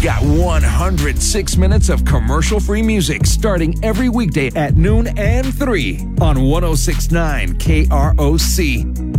We've got 106 minutes of commercial-free music starting every weekday at noon and 3 on 106.9 KROC.